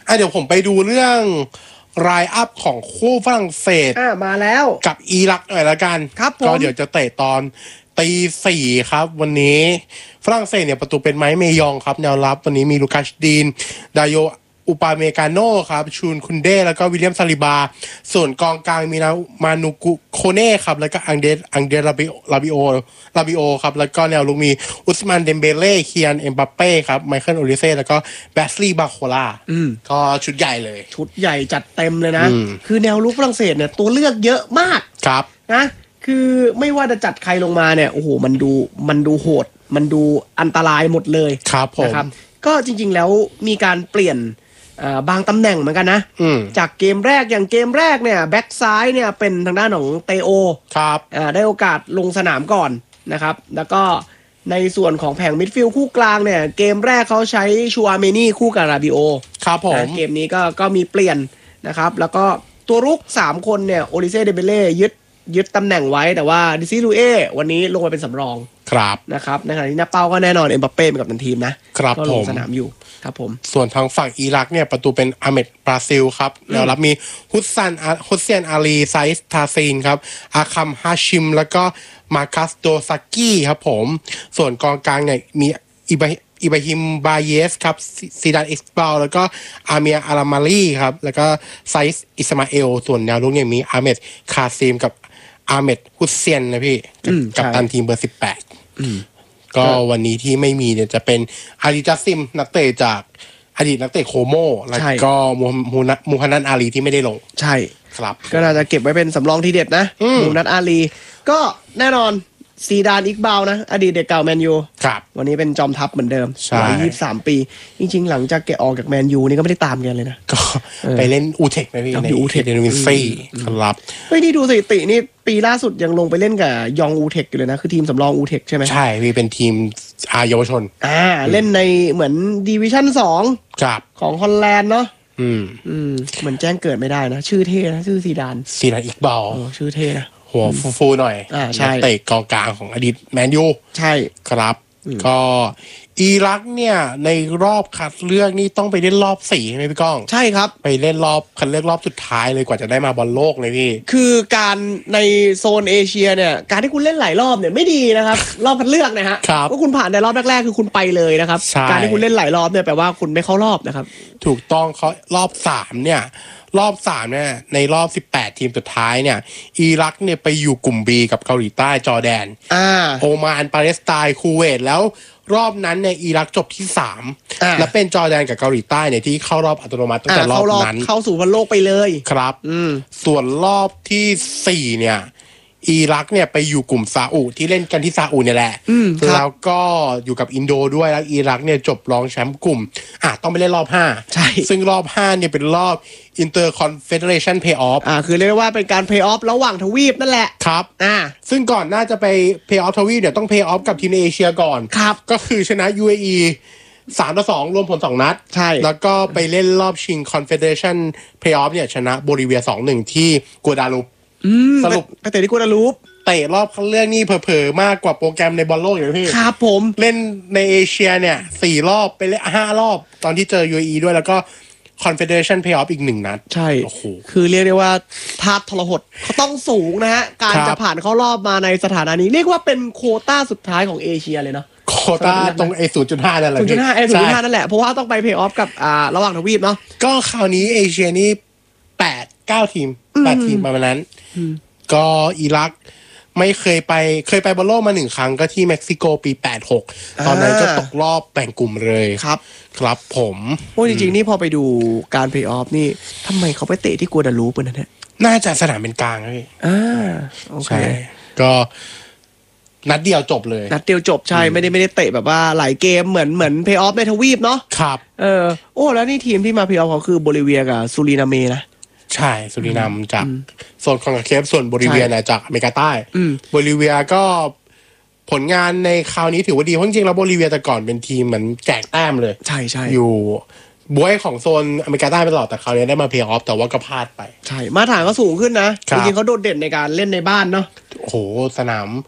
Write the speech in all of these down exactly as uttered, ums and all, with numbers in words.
อ่ะเดี๋ยวผมไปดูเรื่องรายอัพของคู่ฝรั่งเศสอ่ามาแล้วกับอิรักหน่อยละกันครับผมก็เดี๋ยวจะเตะตอนตีสี่ครับวันนี้ฝรั่งเศสเนี่ยประตูเป็นไม้เมยองครับแนวรับวันนี้มีลูคัสดีนดาโยอุปาเมกาโน่ครับชูนคุนเด้แล้วก็วิลเลียมซาลิบาส่วนกองกลางมีนามานูกุโคเน่ครับแล้วก็อังเดอังเดลาบิลาบิโอลาบิโอครับแล้วก็แนวลุกมีอุสมานเดมเบเล่เคียนเอ็มบัปเป้ครับไมเคิลโอลิเซ่แล้วก็แบสลีย์บาโคลาก็ชุดใหญ่เลยชุดใหญ่จัดเต็มเลยนะคือแนวลุกฝรั่งเศสเนี่ยตัวเลือกเยอะมากครับนะคือไม่ว่าจะจัดใครลงมาเนี่ยโอ้โหมันดูมันดูโหดมันดูอันตรายหมดเลยครับผมนะครับก็จริงๆแล้วมีการเปลี่ยนบางตำแหน่งเหมือนกันนะจากเกมแรกอย่างเกมแรกเนี่ยแบ็กซ้ายเนี่ยเป็นทางด้านของเตโอครับได้โอกาสลงสนามก่อนนะครับแล้วก็ในส่วนของแผงมิดฟิลด์คู่กลางเนี่ยเกมแรกเขาใช้ชูอาเมนี่คู่กับราบิโอครับผมเกมนี้ก็ก็มีเปลี่ยนนะครับแล้วก็ตัวรุกสามคนเนี่ยโอลิเซ่เดเบเล่ยึดยึดตำแหน่งไว้แต่ว่าดิซิลูเอวันนี้ลงมาเป็นสำรองครับนะครับในขณะที่หน้าเป้าก็แน่นอนเอ็มบัปเป้เป็นกัปตันทีมนะครับก็ลงสนามอยู่ครับผมส่วนทางฝั่งอิรักเนี่ยประตูเป็นอาเมดบราซิลครับแล้วรับมีฮุสซันฮุสเซียนอาลีไซส์ทาซีนครับอาคัมฮาชิมแล้วก็มาคัสโดซากิครับผมส่วนกองกลางเนี่ยมีอิบาอิบราฮิมบาเยสครับซีดานอิสบาลแล้วก็อาเมียอารามาลีครับแล้วก็ไซส์อิสมาเอลส่วนแนวรุกเนี่ยมีอาเมดคาซีมกับอาเมดฮุสเซียนนะพี่กับตันทีมเบอร์สิบแปดก็วันนี้ที่ไม่มีเนี่ยจะเป็นอาริจัสซิมนักเตะจากอดีตนักเตะโคโมแล้วก็มูฮันนันอาลีที่ไม่ได้ลงใช่ครับก็น่าจะเก็บไว้เป็นสำรองทีเด็ดนะมูฮันนันอาลีก็แน่นอนซีดานอิกบาวนะอดีตเด็กเก่าแมนยูครับวันนี้เป็นจอมทัพเหมือนเดิมวัยยี่สิบสามปีจริงๆหลังจากแกออกจากแมนยูนี่ก็ไม่ได้ตามกันเลยนะก็ไปเล่นอูเทคนะพี่ในอูเทคเดนวินซี่ครับเฮ้ยนี่ดูสถิตินี่ปีล่าสุดยังลงไปเล่นกับยองอูเทคอยู่เลยนะคือทีมสำรองอูเทคใช่ไหมใช่พี่เป็นทีมอาเยาวชนอ่าเล่นในเหมือนดิวิชั่นสองของฮอลแลนด์เนาะอืมอืมเหมือนแจ้งเกิดไม่ได้นะชื่อเท่นะชื่อซีดานซีดานอิกบาลชื่อเท่นะหัวฟูๆหน่อยอ่าใช่เตะกองกลางของอดีตแมนยูใช่ครับก็อิรักเนี่ยในรอบคัดเลือกนี่ต้องไปเล่นรอบสี่ใช่ไหมพี่ก้องใช่ครับไปเล่นรอบคัดเลือกรอบสุดท้ายเลยกว่าจะได้มาบอลโลกเลยพี่คือการในโซนเอเชียเนี่ยการที่คุณเล่นหลายรอบเนี่ยไม่ดีนะครับ รอบคัดเลือกนะฮะเพราะคุณผ่านในรอบแรกๆคือคุณไปเลยนะครับการที่คุณเล่นหลายรอบเนี่ยแปลว่าคุณไม่เข้ารอบนะครับถูกต้องเขารอบสามเนี่ยรอบสามเนี่ยในรอบสิบแปดทีมสุดท้ายเนี่ยอิรักเนี่ยไปอยู่กลุ่ม B กับเกาหลีใต้จอร์แดนโอมานปาเลสไตน์คูเวตแล้วรอบนั้นเนี่ยอิรักจบที่สามและเป็นจอร์แดนกับเกาหลีใต้เนี่ยที่เข้ารอบอัตโนมัติตั้งแต่รอบนั้นเข้าสู่บอลโลกไปเลยครับส่วนรอบที่สี่เนี่ยอิรักเนี่ยไปอยู่กลุ่มซาอุที่เล่นกันที่ซาอุเนี่ยแหละแล้วก็อยู่กับอินโดด้วยแล้วอิรักเนี่ยจบรองแชมป์กลุ่มอ่ะต้องไปเล่นรอบห้าใช่ซึ่งรอบห้าเนี่ยเป็นรอบ Interconfederation Playoff อ่าคือเรียกว่าเป็นการ Playoff ระหว่างทวีปนั่นแหละครับอ่าซึ่งก่อนน่าจะไป Playoff ทวีปเดี๋ยวต้อง Playoff กับทีมในเอเชียก่อนครับก็คือชนะ ยู เอ อี สามต่อสองรวมผลสองนัดใช่แล้วก็ไปเล่นรอบชิง Confederation Playoff เนี่ยชนะโบลิเวีย สองหนึ่ง ที่กัวดาลูปสรุปไปเตะที่กัวดาลูปเตะรอบคัดเลือกนี่เผลอๆมากกว่าโปรแกรมในบอลโลกอยู่พี่ครับผมเล่นในเอเชียเนี่ยสี่รอบไปเล่นห้ารอบตอนที่เจอ ยู เอ อี ด้วยแล้วก็ Confederation Playoff อีกหนึ่งนัดใช่คือเรียกได้ว่าธาตุทรหดเขาต้องสูงนะฮะการจะผ่านเข้ารอบมาในสถานะนี้เรียกว่าเป็นโควต้าสุดท้ายของเอเชียเลยเนาะโควต้าตรงไอ้ ศูนย์จุดห้า นั่นแหละศูนย์จุดห้า ไอ้ ศูนย์จุดห้า นั่นแหละเพราะว่าต้องไปเพลย์ออฟกับอ่าระหว่างทวีปเนาะก็คราวนี้เอเชียนี่แปด เก้าทีมแปดทีมประมาณนั้นก็อิรักไม่เคยไปเคยไปบอลโลกมาหนึ่งครั้งก็ที่เม็กซิโกปีแปดหกตอนนั้นก็ตกรอบแบ่งกลุ่มเลยครับครับผมโอ้จริงๆนี่พอไปดูการเพลย์ออฟนี่ทำไมเขาไปเตะที่กัวดาลูปกันนะเนี่ยน่าจะสนามเป็นกลางเลยอ่าโอเคก็นัดเดียวจบเลยนัดเดียวจบใช่ไม่ได้ไม่ได้เตะแบบว่าหลายเกมเหมือนเหมือนเพลย์ออฟในทวีปเนาะครับเออโอ้แล้วนี่ทีมที่มาเพลย์ออฟเขาคือโบลิเวียกับซูรินาเมนะใช่สุรินามจากโซนคอนคาเคฟส่วนโบลิเวียเนี่ยจากอเมริกาใต้โบลิเวียก็ผลงานในคราวนี้ถือว่าดีเพราะจริงๆแล้วโบลิเวียแต่ก่อนเป็นทีมเหมือนแจกแต้มเลยใช่ใช่อยู่บวยของโซนอเมริกาใต้ไปตลอดแต่คราวนี้ได้มาเพลย์ออฟแต่ว่าก็พลาดไปใช่มาตรฐานก็สูงขึ้นนะจริงๆเขาโดดเด่นในการเล่นในบ้านเนาะโอ้โหสนาม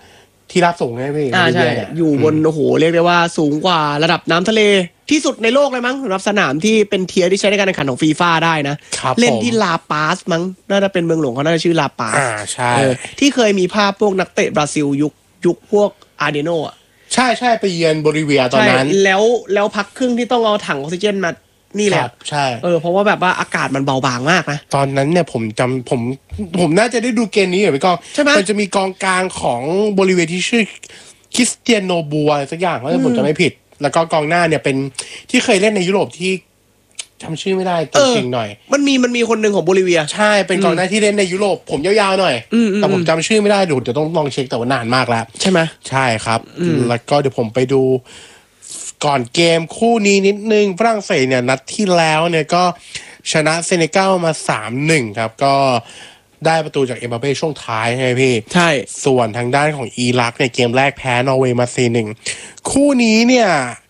ที่ราบสูงใช่ไหมพี่อ่าใช่อยู่บนโอ้โหเรียกได้ว่าสูงกว่าระดับน้ำทะเลที่สุดในโลกเลยมั้งสำหรับสนามที่เป็นเทียร์ที่ใช้ในการแข่งขันของฟีฟ่าได้นะเล่นที่ลาปาสมั้งน่าจะเป็นเมืองหลวงเขาน่าจะชื่อลาปาสอ่าใช่ที่เคยมีภาพพวกนักเตะบราซิลยุคยุคพวกอาร์เดโนอ่ะใช่ใช่ไปเยือนโบลิเวียตอนนั้นแล้วแล้วพักครึ่งที่ต้องเอาถังออกซิเจนมานี่แหละใช่เออเพราะว่าแบบว่าอากาศมันเบาบางมากนะตอนนั้นเนี่ยผมจำผมผมน่าจะได้ดูเกมนี้อยู่พี่กองใช่ไหมมันจะมีกองกลางของโบลิเวียที่ชื่อคริสเตียโนบัวสักอย่างถ้าผมจะไม่ผิดแล้วก็กองหน้าเนี่ยเป็นที่เคยเล่นในยุโรปที่จำชื่อไม่ได้เก่งๆหน่อยมันมีมันมีคนหนึ่งของโบลิเวียใช่เป็นกองหน้าที่เล่นในยุโรปผมยาวๆหน่อยแต่ผมจำชื่อไม่ได้ดูเดี๋ยวต้องลองเช็คแต่ว่านานมากแล้วใช่ไหมใช่ครับแล้วก็เดี๋ยวผมไปดูก่อนเกมคู่นี้นิดนึงฝรั่งเศสเนี่ยนัดที่แล้วเนี่ยก็ชนะเซเนกัลมา สามหนึ่ง ครับก็ได้ประตูจากเอ็มบัปเป้ช่วงท้ายใช่ไหมพี่ใช่ส่วนทางด้านของอิรักเนี่ยเกมแรกแพ้นอร์เวย์มา สี่หนึ่ง คู่นี้เนี่ย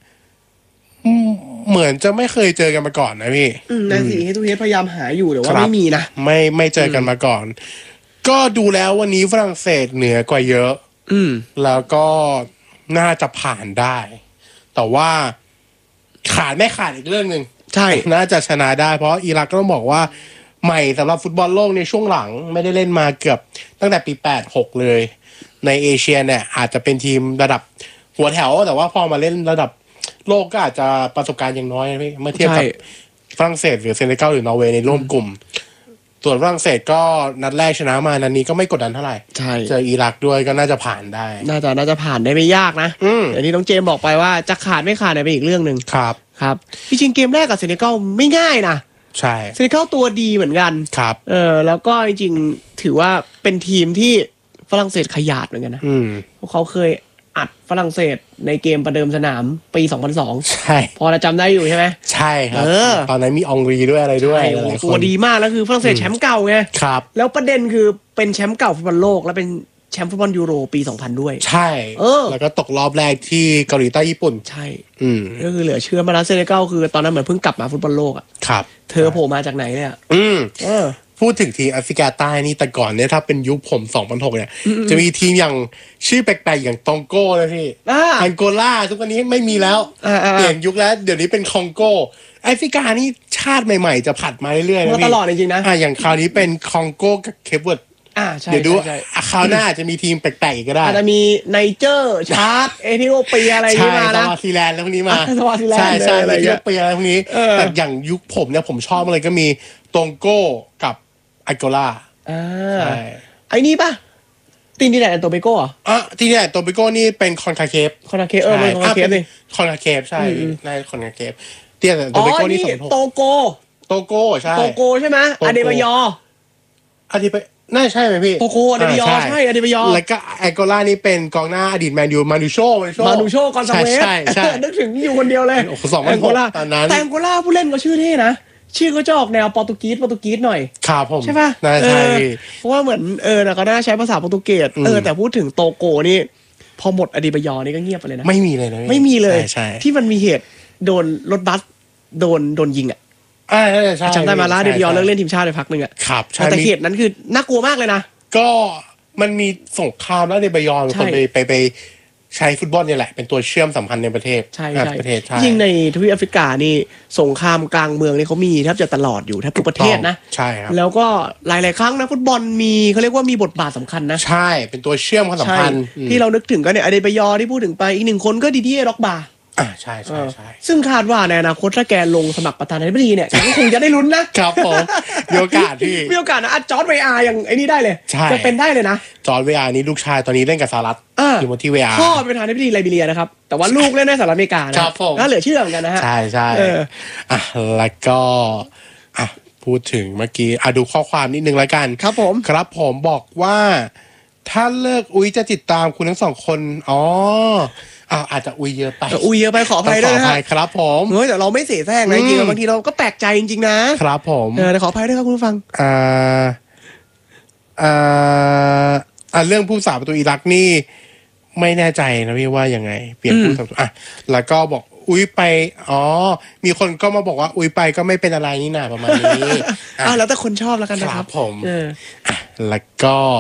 เหมือนจะไม่เคยเจอกันมาก่อนนะพี่นั่นสิให้ทุกเทพยายามหาอยู่แต่ว่าไม่มีนะไม่ไม่เจอกันมาก่อนก็ดูแล้ววันนี้ฝรั่งเศสเหนือกว่าเยอะอืมแล้วก็น่าจะผ่านได้แต่ว่าขาดไม่ขาดอีกเรื่องนึงใช่น่าจะชนะได้เพราะอิรักก็ต้องบอกว่าใหม่สำหรับฟุตบอลโลกในช่วงหลังไม่ได้เล่นมาเกือบตั้งแต่ปีแปด หกเลยในเอเชียเนี่ยอาจจะเป็นทีมระดับหัวแถวแต่ว่าพอมาเล่นระดับโลกก็อาจจะประสบการณ์ยังน้อยนะพี่เมื่อเทียบกับฝรั่งเศสหรือเซเนกัลหรือนอร์เวย์ในร่วมกลุ่มส่วนฝรั่งเศสก็นัดแรกชนะมานัดนี้ก็ไม่กดดันเท่าไหร่ใช่เจออิรักด้วยก็น่าจะผ่านได้น่าจะน่าจะผ่านได้ไม่ยากนะอย่างที่น้องเจมบอกไปว่าจะขาดไม่ขาดเนี่ยเป็นอีกเรื่องนึงครับครับจริงๆเกมแรกกับเซเนกัลไม่ง่ายนะใช่เซเนกัลตัวดีเหมือนกันครับเออแล้วก็จริงๆถือว่าเป็นทีมที่ฝรั่งเศสขยาดเหมือนกันนะพวกเขาเคยอัดฝรั่งเศสในเกมประเดิมสนามปีสองพันสองใช่พอเราจำได้อยู่ใช่ไหมใช่ครับตอนนั้นมีองรีด้วยอะไรด้วยตัวดีมากแล้วคือฝรั่งเศสแชมป์เก่าไงครับแล้วประเด็นคือเป็นแชมป์เก่าฟุตบอลโลกแล้วเป็นแชมป์ฟุตบอลยูโรปีสองพันด้วยใช่เออแล้วก็ตกรอบแรกที่เกาหลีใต้ญี่ปุ่นใช่อืมก็คือเหลือเชื่อมาแล้วเซเนกัลคือตอนนั้นเหมือนเพิ่งกลับมาฟุตบอลโลกอ่ะครับเธอโผล่มาจากไหนเนี่ยอืมเออพูดถึงทีมแอฟริกาใต้นี่แต่ก่อนเนี่ยถ้าเป็นยุคผมสองพันหกเนี่ยจะมีทีมอย่างชื่อแปลกๆอย่างตองโก้นะพี่อังโกลาทุกวันนี้ไม่มีแล้วเปลี่ยนยุคแล้วเดี๋ยวนี้เป็นคองโกแอฟริกานี่ชาติใหม่ๆจะผัดมาเรื่อยๆนะพี่ตลอดจริงๆนะอ่าอย่างคราวนี้เป็นคองโกกับเคปเวิร์ดอ่าใช่เดี๋ยวดูคราวหน้าจะมีทีมแปลกๆก็ได้อาจจะมีไนเจอร์ชาร์ดเอธิโอเปียอะไรนี่มานะสวาซิแลนด์แล้วพวกนี้มาสวาซิแลนด์ใช่ใช่เอธิโอเปียอะไรพวกนี้แต่อย่างยุคผมเนี่ยผมชอบเลยก็มีตองโก้กับอังโกลาอ่าไอ้นี่ป่ะตีนที่ไหนโตเบโก้อ่ะที่ไหนโตเบโก้นี่เป็นคอนคาเคฟคอนคาเคฟเออเป็นคอนคาเคฟนี่คอนคาเคฟใช่ในคอนคาเคฟเตี้ยโตเบโก้นี่สองโตโกโตโก้ใช่โตโกใช่ไหมอเดบายออเดบายน่าใช่ไหมพี่โตโกอเดบายอใช่อเดบายอแล้วก็แองโกลานี่เป็นกองหน้าอดีตแมนยูมานูโชมานูโชกอนซาเวสนึกถึงอยู่คนเดียวเลยสองพันหกตอนนั้นแต่แองโกลาผู้เล่นก็ชื่อเท่นะชื่อก็จะออกแนวโปรตุกีสโปรตุกีสหน่อยครับผมใช่ป่ะน่าใช่เพราะว่าเหมือนเออเขาน่าใช้ภาษาโปรตุเกสเออแต่พูดถึงโตโกนี่พอหมดอดีบายอนี่ก็เงียบไปเลยนะไม่มีเลยนะไม่มีเลยที่มันมีเหตุโดนรถบัสโดนโดนยิงอ่ะจำได้มาแล้วอดีบายอเลิกเล่นทีมชาติไปพักนึงอ่ะครับแต่เหตุนั้นคือน่ากลัวมากเลยนะก็มันมีสงครามแล้วอดีบายอคนไปไปไปใช้ฟุตบอลเนี่ยแหละเป็นตัวเชื่อมสัมพันธ์ในประเทศใช่ประเทศจริงในทวีปแอฟริกานี่สงครามกลางเมืองนี่เขามีแทบจะตลอดอยู่แทบทุกประเทศนะใช่ครับแล้วก็หลายๆครั้งนะฟุตบอลมีเขาเรียกว่ามีบทบาทสำคัญนะใช่เป็นตัวเชื่อมความสัมพันธ์ที่เรานึกถึงก็เนี่ยอเดบายอที่พูดถึงไปอีกหนึ่งคนก็ดิเดียร็อกบาอ่าใช่ใช่ใช่ซึ่งคาดว่าในอนาคตถ้าแกลงสมัครประธานาธิบดีเนี่ยก็คงจะได้ลุ้นนะครับผมมีโอกาสที่มีโอกาสนะจอร์จเวอาร์อย่างไอ้นี่ได้เลยจะเป็นได้เลยนะจอร์จเวอาร์นี่ลูกชายตอนนี้เล่นกับสหรัฐอยู่ที่เวอาร์พ่อเป็นประธานาธิบดีไลบีเรียนะครับแต่ว่าลูกเล่นในสหรัฐอเมริกานะครับก็เหลือเชื่อเหมือนกันนะฮะใช่ใช่อ่ะแล้วก็อ่ะพูดถึงเมื่อกี้อ่ะดูข้อความนิดนึงแล้วกันครับผมครับผมบอกว่าถ้าเลิกอุ้ยจะติดตามคุณทั้งสองคนอ๋ออ่าอาจจะอุยเยอะไปอุยเยอะไปขออภัยด้วยนะครับผมเฮ้ยแต่เราไม่เสียแซงนะจริงๆบางทีเราก็แปลกใจจริงๆนะครับผมเออขออภัยด้วยครับคุณผู้ฟังอ่าอ่าอ่าเรื่องผู้สาประตูอิรักนี่ไม่แน่ใจนะพี่ว่ายังไงเปลี่ยนผู้สาประตูอ่ะแล้วก็บอกอุ้ยไปอ๋อมีคนก็มาบอกว่าอุ้ยไปก็ไม่เป็นอะไรนี่นาประมาณนี้อ่าแล้วแต่คนชอบแล้วกันนะครับผมอ่ะแล้วก็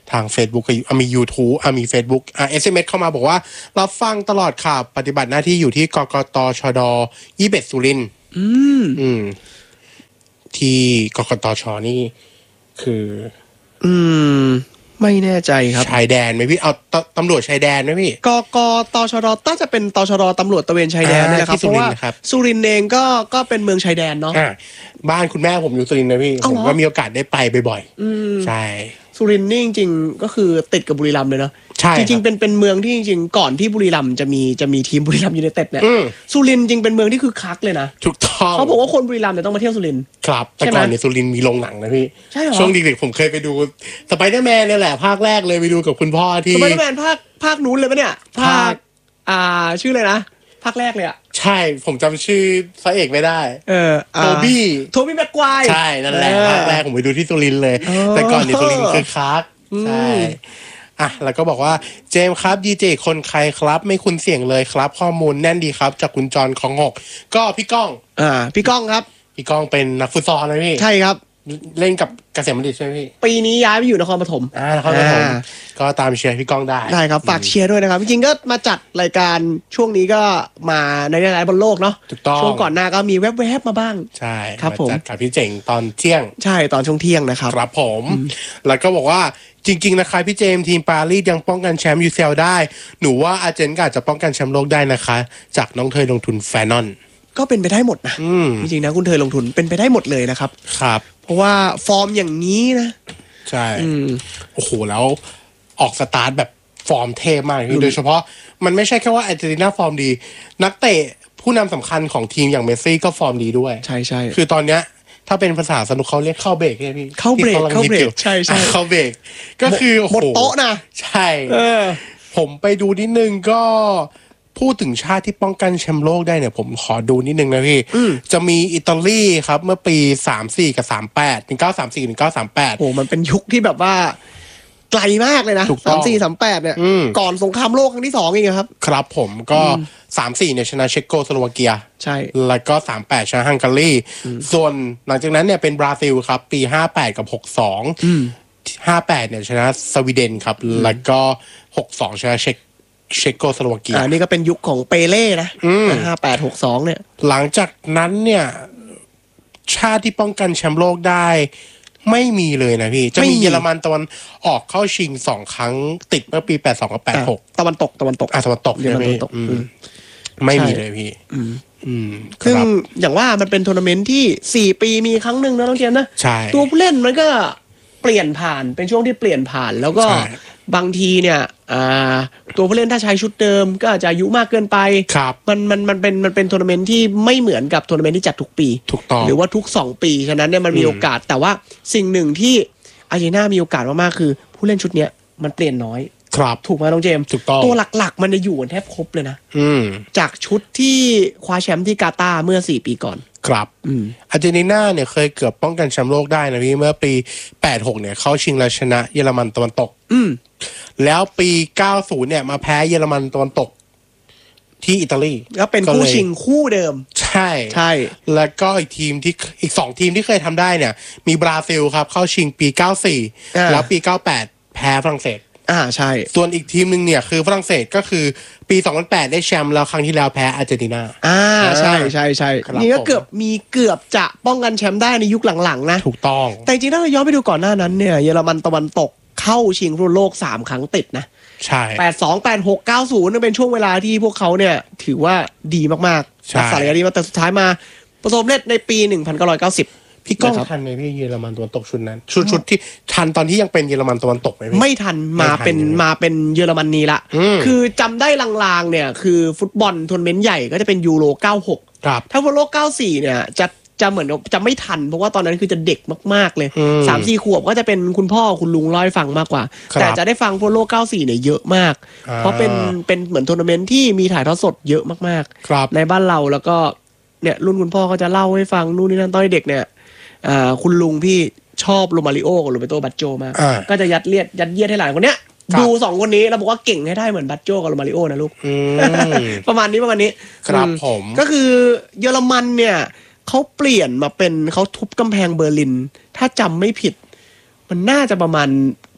ทาง Facebook อ่ะมี YouTube อ่ะมี Facebook อ่ะ เอส เอ็ม เอส เข้ามาบอกว่ารับฟังตลอดค่ะปฏิบัติหน้าที่อยู่ที่กกตชดยี่สิบเอ็ดสุรินทร์อืมอืมที่กกตชนี่คืออืมไม่แน่ใจครับชายแดนไหมพี่เอาตำรวจชายแดนไหมพี่กกตชดน่าจะเป็นตชดตำรวจตระเวนชายแดนนี่แหละครับเพราะว่าสุรินทร์เองก็ก็เป็นเมืองชายแดนเนาะบ้านคุณแม่ผมอยู่สุรินทร์นะพี่ผมก็มีโอกาสได้ไปบ่อยๆใช่สุรินทร์นี่จริงๆก็คือติดกับบุรีรัมย์เลยเนาะใช่จริงๆเป็นเป็นเมืองที่จริงๆก่อนที่บุรีรัมย์จะมีจะมีทีมบุรีรัมย์ยูไนเต็ดเนี่ยสุรินทร์จริงเป็นเมืองที่คือคักเลยนะถูกต้องเขาบอกว่าคนบุรีรัมย์เนี่ยต้องมาเที่ยวสุรินทร์ครับแต่ก่อนเนี่ยสุรินทร์มีโรงหนังนะพี่ใช่เหรอช่วงเด็กๆผมเคยไปดูสไปเดอร์แมนเนี่ยแหละภาคแรกเลยไปดูกับคุณพ่อที่สไปเดอร์แมนภาคภาคนู้นเลยปะเนี่ยภาคอ่าชื่อเลยนะภาคแรกเลยอ่ะใช่ผมจำชื่อพระเอกไม่ได้เออโทบี้โทบี้แม็กควายใช่นั่นแหละภาคแรกผมไปดูที่สุรินทร์เลยแต่ก่อนเนี่ยสุรินทร์คือคักใช่อ่ะแล้วก็บอกว่าเจมส์ครับดีเจคนใครครับไม่คุ้นเสียงเลยครับข้อมูลแน่นดีครับจากคุณจรของหกก็พี่ก้องอ่าพี่ก้องครับพี่ก้องเป็นนักฟุตซอลนะพี่ใช่ครับเล่นกับเกษมบัณฑิตใช่ไหมพี่ปีนี้ย้ายไปอยู่นครปฐมอ่านครปฐมก็ตามเชียร์พี่ก้องได้ได้ครับฝากเชียร์ด้วยนะครับจริงๆก็มาจัดรายการช่วงนี้ก็มาในหลายๆบนโลกเนาะถูกต้องช่วงก่อนหน้าก็มีแวบๆมาบ้างใช่ครับผมจัดกับพี่เจ๋งตอนเที่ยงใช่ตอนช่วงเที่ยงนะครับครับผมแล้วก็บอกว่าจริงๆนะคะพี่เจมทีมปารีสยังป้องกันแชมป์ยู ซี แอล ได้หนูว่าอาร์เจนก็อาจจะป้องกันแชมป์โลกได้นะคะจากน้องเธอลงทุนแฟนอนก็เป็นไปได้หมดนะจริงๆนะคุณเธอลงทุนเป็นไปได้หมดเลยนะครับครับเพราะว่าฟอร์มอย่างนี้นะใช่โอ้โหแล้วออกสตาร์ทแบบฟอร์มเทพมากโดยเฉพาะมันไม่ใช่แค่ว่าอาร์เจนตินาฟอร์มดีนักเตะผู้นำสำคัญของทีมอย่างเมสซี่ก็ฟอร์มดีด้วยใช่ใช่คือตอนเนี้ยถ้าเป็นภาษาสนุกเขาเรียกเข้าเบรกใช่พี่เข้าเบรกเข้าเบรกใช่ใช่เข้าเบรกก็คือหมดโต๊ะนะใช่ผมไปดูนิดนึงก็พูดถึงชาติที่ป้องกันแชมป์โลกได้เนี่ยผมขอดูนิดนึงนะพี่จะมีอิตาลีครับเมื่อปีสามสี่กับสามแปดหนึ่งเก้าสามสี่หนึ่งเก้าสามแปดโอ้มันเป็นยุคที่แบบว่าไกลมากเลยนะสามสี่สามแปดเนี่ยก่อนสงครามโลกครั้งที่สองเองครับครับผมก็สามสี่เนี่ยชนะเช็กโกสโลวาเกียใช่แล้วก็สามแปดชนะฮังการีส่วนหลังจากนั้นเนี่ยเป็นบราซิลครับปีห้าแปดกับหกสองห้าแปดเนี่ยชนะสวีเดนครับแล้วก็หกสองชนะเช็กเช็กโกสโลวาเกียอ่านี่ก็เป็นยุคของเปเล่นะห้าแปดหกสองเนี่ยหลังจากนั้นเนี่ยชาติที่ป้องกันแชมป์โลกได้ไม่มีเลยนะพี่จะมีเยอรมันตะวันออกเข้าชิงสองครั้งติดเมื่อปีแปดสองกับแปดหกตะวันตกตะวันตกอ่ะตะวันตกเยอรมันตะวันตกไม่มีเลยพี่ซึ่งอย่างว่ามันเป็นทัวร์นาเมนต์ที่สี่ปีมีครั้งหนึ่งนะน้องเจมส์นะใช่ตัวผู้เล่นมันก็เปลี่ยนผ่านเป็นช่วงที่เปลี่ยนผ่านแล้วก็บางทีเนี่ยตัวผู้เล่นถ้าใช้ชุดเดิมก็อาจจะอายุมากเกินไปมันมันมันเป็นมันเป็นทัวร์นาเมนต์ที่ไม่เหมือนกับทัวร์นาเมนต์ที่จัดทุกปีถูกต้องหรือว่าทุกสองปีฉะนั้นเนี่ยมันมีโอกาสแต่ว่าสิ่งหนึ่งที่อาร์เจนตินามีโอกาสมากๆคือผู้เล่นชุดเนี้ยมันเปลี่ยนน้อยครับถูกไหมน้องเจมส์ถูกต้องตัวหลักๆมันจะอยู่กันแทบครบเลยนะจากชุดที่คว้าแชมป์ที่กาตาร์เมื่อสี่ปีก่อนครับอาร์เจนตินาเนี่ยเคยเกือบป้องกันแชมป์โลกได้นะพี่เมื่อปีแปดหกเนี่ยเข้าชิงและชนะเยอรมันตะวันตกแล้วปีเก้าสิบเนี่ยมาแพ้เยอรมันตะวันตกที่อิตาลีแล้วเป็นคู่ชิงคู่เดิมใช่ใช่แล้วก็อีกทีมที่อีกสองทีมที่เคยทำได้เนี่ยมีบราซิลครับเข้าชิงปีเก้าสี่แล้วปีเก้าแปดแพ้ฝรั่งเศสอ่าใช่ส่วนอีกทีมนึงเนี่ยคือฝรั่งเศสก็คือปีสองพันแปดได้แชมป์แล้วครั้งที่แล้วแพ้อาร์เจนตินาอ่าใช่ใช่ใช่นี่ก็เกือบมีเกือบจะป้องกันแชมป์ได้ในยุคหลังๆนะถูกต้องแต่จริงๆถ้าเราย้อนไปดูก่อนหน้านั้นเนี่ยเยอรมันตะวันตกเข้าชิงฟุตบอลโลกสามครั้งติดนะใช่แปดสอง แปดหก เก้าศูนย์นั่นเป็นช่วงเวลาที่พวกเขาเนี่ยถือว่าดีมากๆรักษาระยะดีมาแต่สุดท้ายมาประสบเร็จในปีหนึ่งพันเก้าร้อยเก้าสิบพี่ก้องทันไหมพี่เยอรมันตะวันตกชุดนั้นชุดชุดที่ทันตอนที่ยังเป็นเยอรมันตะวันตกไหมไม่ทันมาเป็นมาเป็นเยอรมนีละคือจำได้ลางๆเนี่ยคือฟุตบอลทัวร์นาเมนต์ใหญ่ก็จะเป็นยูโรเก้าหกถ้าฟุตบอลโลกเก้าสี่เนี่ยจะจะเหมือนจะไม่ทันเพราะว่าตอนนั้นคือจะเด็กมากๆเลย สามสี่ ขวบก็จะเป็นคุณพ่อคุณลุงเล่าให้ฟังมากกว่าแต่จะได้ฟังฟุตบอลโลกเก้าสี่เนี่ยเยอะมากเพราะเป็นเป็นเหมือนทัวร์นาเมนต์ที่มีถ่ายทอดสดเยอะมากๆในบ้านเราแล้วก็เนี่ยรุ่นคุณพ่อก็จะเล่าให้ฟังนู่นนี่นั่นตอนเด็กเนี่ยคุณลุงพี่ชอบโรมาริโอกับโรเบโตบัตโจมากก็จะยัดเลียดยัดเยียดให้หลานคนเนี้ยดูสองคนนี้แล้วบอกว่าเก่งให้ได้เหมือนบัตโจกับโรมาริโอนะลูกประมาณนี้ประมาณนี้ครับผมก็คือเยอรมันเนี่ยเขาเปลี่ยนมาเป็นเขาทุบกำแพงเบอร์ลินถ้าจำไม่ผิดมันน่าจะประมาณ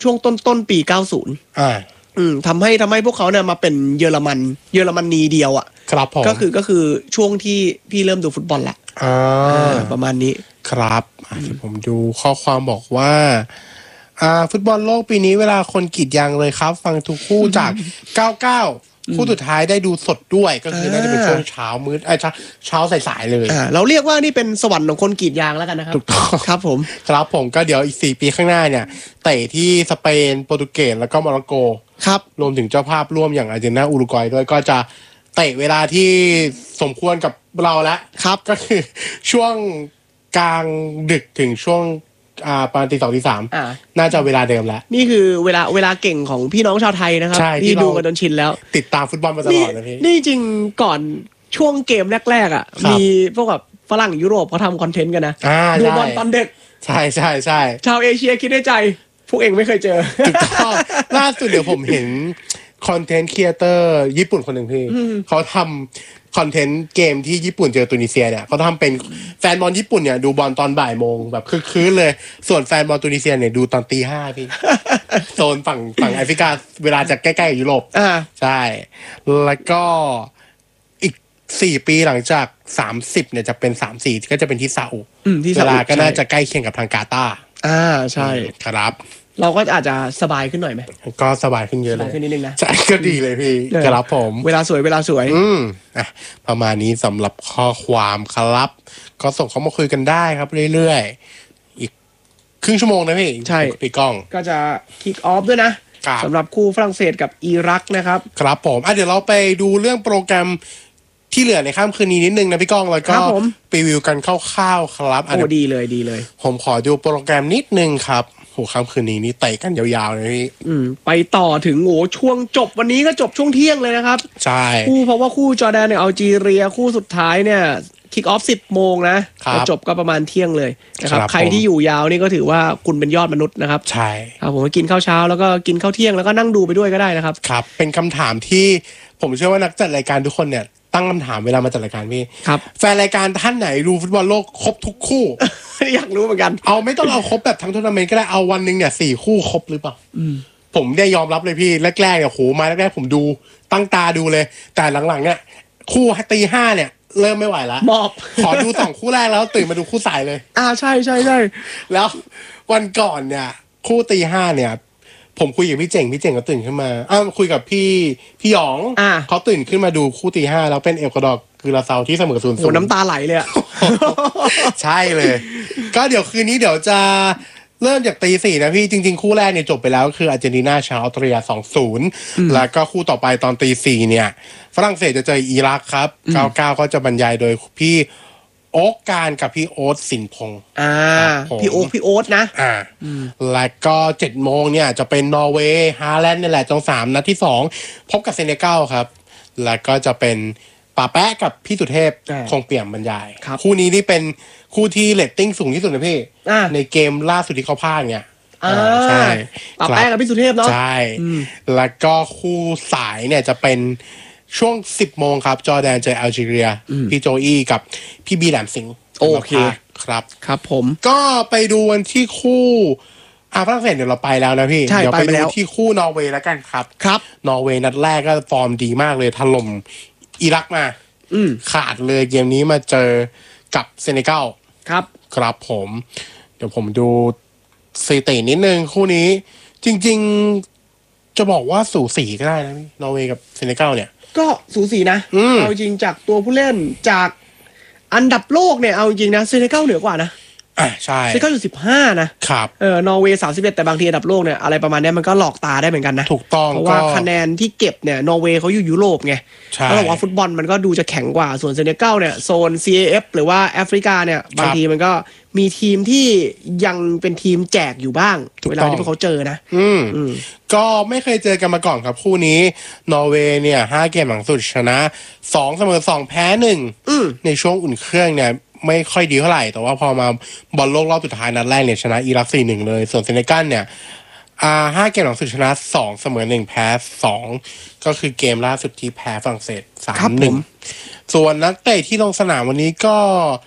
ช่วงต้นต้นปีเก้าสิบอ่าอืมทำให้ทำให้พวกเขาเนี่ยมาเป็นเยอรมันเยอรมนีเดียวอ่ะครับผมก็คือก็คือช่วงที่พี่เริ่มดูฟุตบอลละอ่าประมาณนี้ครับผมดูข้อความบอกว่าอ่าฟุตบอลโลกปีนี้เวลาคนกรีดยางเลยครับฟังทุกคู่จากเก้าเก้าคู่สุดท้ายได้ดูสดด้วยก็คือน่าจะเป็นช่วงเช้ามื้อไอ้เช้าเช้าสายๆเลยอ่าเราเรียกว่านี่เป็นสวรรค์ของคนกรีดยางแล้วกันนะครับถูกต้องครับผมครับผมก็เดี๋ยวอีกสี่ปีข้างหน้าเนี่ยเตะที่สเปนโปรตุเกสแล้วก็โมร็อกโกครับรวมถึงเจ้าภาพร่วมอย่างอาร์เจนตินาอุรุกวัยด้วยก็จะเตะเวลาที่สมควรกับเราแล้วครับก็คือช่วงกลางดึกถึงช่วงอ่าประมาณตีสองตีสามน่าจะเวลาเดิมแล้วนี่คือเวลาเวลาเก่งของพี่น้องชาวไทยนะครับที่ดูกันจนชินแล้วติดตามฟุตบอลมาตลอดนะพี่นี่จริงก่อนช่วงเกมแรกๆอ่ะมีพวกแบบฝรั่งยุโรปเขาทำคอนเทนต์กันนะดูบอลตอนเด็กใช่ใช่ใช่ชาวเอเชียคิดในใจพวกเองไม่เคยเจอถูกต้องล่าสุดเดี๋ยวผมเห็นคอนเทนต์ครีเอเตอร์ญี่ปุ่นคนหนึ่งพี่เขาทำคอนเทนต์เกมที่ญี่ปุ่นเจอตุนิเซียเนี่ยเขาทำเป็นแฟนบอลญี่ปุ่นเนี่ยดูบอลตอนบ่ายโมงแบบคึกคืนเลยส่วนแฟนบอลตุนิเซียเนี่ยดูตอนตีห้าพี่โซนฝั่งฝั่งแอฟริกาเวลาจะใกล้ๆยุโรปอ่าใช่แล้วก็อีกสี่ปีหลังจากสามสิบเนี่ยจะเป็นสามสี่ก็จะเป็นที่ซาอุเวลาก็น่าจะใกล้เคียงกับทางกาตาร์อ่าใช่ครับเราก็อาจจะสบายขึ้นหน่อยไหมก็สบายขึ้นเยอะเลยสบายขึ้นนิดนึงนะใช่ก็ดีเลยพี่ครับผมเวลาสวยเวลาสวยอืมอ่ะประมาณนี้สำหรับข้อความครับก็ส่งเข้ามาคุยกันได้ครับเรื่อยๆอีกครึ่งชั่วโมงนะพี่ใช่พี่ก้องก็จะคิกออฟด้วยนะสำหรับคู่ฝรั่งเศสกับอิรักนะครับครับผมอ่ะเดี๋ยวเราไปดูเรื่องโปรแกรมที่เหลือในค่ำคืนนี้นิดนึงนะพี่ก้องแล้วก็รีวิวกันคร่าวๆครับโอ้ดีเลยดีเลยผมขอดูโปรแกรมนิดนึงครับโหค่ำคืนนี้นี่เตะกันยาวๆเลยพี่อืมไปต่อถึงโหช่วงจบวันนี้ก็จบช่วงเที่ยงเลยนะครับใช่คู่เพราะว่าคู่จอร์แดนเนี่ยอัลจีเรียคู่สุดท้ายเนี่ยคิกออฟสิบโมงนะแล้วจบก็ประมาณเที่ยงเลยนะครับใครที่อยู่ยาวนี่ก็ถือว่าคุณเป็นยอดมนุษย์นะครับใช่ครับผมกินข้าวเช้าแล้วก็กินข้าวเที่ยงแล้วก็นั่งดูไปด้วยก็ได้นะครับครับเป็นคำถามที่ผมเชื่อว่านักจัดรายการทุกคนเนี่ยตั้งคำถามเวลามาจัดรายการพี่ครับแฟนรายการท่านไหนดูฟุตบอลโลกครบทุกคู่อยากรู้เหมือนกันเอาไม่ต้องเอาครบแบบทั้งทัวร์นาเมนต์ก็ได้เอาวันนึงเนี่ยสี่คู่ครบหรือเปล่าผมได้ยอมรับเลยพี่แรกๆเนี่ยโหมาแรกๆผมดูตั้งตาดูเลยแต่หลังๆเนี่ยคู่ตีห้าเนี่ยเริ่มไม่ไหวแล้วมอบขอดูสองคู่แรกแล้วตื่นมาดูคู่สายเลยอ่าใช่ใช่ใช่แล้ววันก่อนเนี่ยคู่ตีห้าเนี่ยผมคุยกับพี่เจ๋งพี่เจ๋งก็ตื่นขึ้นมาอ้าวคุยกับพี่พี่หยองเขาตื่นขึ้นมาดูคู่ตีห้าแล้วเป็นเอลกวาดอร์คือลาซาวที่เสมอศูนย์ศูนย์โหน้ำตาไหลเลยอ่ะใช่เลยก็เดี๋ยวคืนนี้เดี๋ยวจะเริ่มจากตีสี่นะพี่จริงๆคู่แรกเนี่ยจบไปแล้วคืออาร์เจนตินาชนะออสเตรีย สองศูนย์ แล้วก็คู่ต่อไปตอนตีสี่เนี่ยฝรั่งเศสจะเจออิรักครับเก้าเก้าก็จะบรรยายโดยพี่โอ๊กการกับพี่โอ๊ตสินพงศ์อ่าพี่โอ๊กพี่โอ๊ตนะอ่าแล้วก็เจ็ดโมงเนี่ยจะเป็นนอร์เวย์ฮาแลนด์นี่แหละจงสามนัดที่สองพบกับเซเนกัลครับแล้วก็จะเป็นป่าแป๊ะกับพี่สุเทพคงเปี่ยมบรรยายคู่นี้นี่เป็นคู่ที่เรตติ้งสูงที่สุดนะพี่ในเกมล่าสุดที่เขาพากย์เนี่ยใช่ป่าแป๊ะกับพี่สุเทพเนาะใช่แล้วก็คู่สายเนี่ยจะเป็นช่วงสิบโมงครับจอร์แดนเจอแอลจีเรียพี่โจอี้กับพี่บีแหลมสิงห์โอเคครับครับผมก็ไปดูวันที่คู่อาฝรั่งเศสเดี๋ยวเราไปแล้วนะพี่เดี๋ยวไปดูที่คู่นอร์เวย์แล้วกันครับครับนอร์เวย์นัดแรกก็ฟอร์มดีมากเลยถล่มอิรักมาขาดเลยเกมนี้มาเจอกับเซเนกัลครับครับผมเดี๋ยวผมดูสถิตินิดนึงคู่นี้จริงๆจะบอกว่าสูสีก็ได้นะนอร์เวย์กับเซเนกัลเนี่ยก็สูสีนะเอาจริงจากตัวผู้เล่นจากอันดับโลกเนี่ยเอาจริงนะเซเนกัลเหนือกว่านะอ่ะใช่เซเนกัลอยู่สิบห้านะครับเออนอร์เวย์สามสิบเอ็ดแต่บางทีอันดับโลกเนี่ยอะไรประมาณนี้มันก็หลอกตาได้เหมือนกันนะถูกต้องเพราะว่าคะแนนที่เก็บเนี่ยนอร์เวย์เขาอยู่ยุโรปไงแล้วบอกว่าฟุตบอลมันก็ดูจะแข็งกว่าส่วนเซเนกัลเนี่ยโซน ซี เอ เอฟ หรือว่าแอฟริกาเนี่ยบางทีมันก็มีทีมที่ยังเป็นทีมแจกอยู่บ้างเวลาที่พวกเขาเจอนะอืมก็ไม่เคยเจอกันมาก่อนครับคู่นี้นอร์เวย์เนี่ยห้าเกมหลังสุดชนะสองเสมอสองแพ้หนึ่งในช่วงอุ่นเครื่องเนี่ยไม่ค่อยดีเท่าไหร่แต่ว่าพอมาบอลโลกรอบสุดท้ายนัดแรกเนี่ยชนะอิรัก สี่หนึ่ง เลยส่วนเซเนกัลเนี่ยอ่าห้าเกมหลังสุดชนะสองเสมอหนึ่งแพ้สองก็คือเกมล่าสุดที่แพ้ฝรั่งเศส สามหนึ่ง ส่วนนักเตะที่ลงสนามวันนี้ก็